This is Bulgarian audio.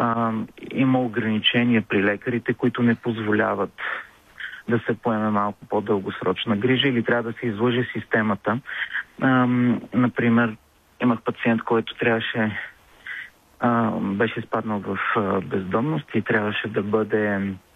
Има ограничения при лекарите, които не позволяват да се поеме малко по-дългосрочна грижа или трябва да се излъже системата. Например, имах пациент, който беше изпаднал в бездомност и трябваше да бъде